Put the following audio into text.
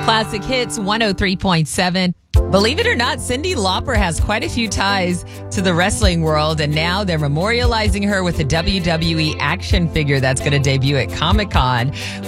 Classic Hits 103.7. Believe it or not, Cyndi Lauper has quite a few ties to the wrestling world, and now they're memorializing her with a WWE action figure that's going to debut at Comic-Con.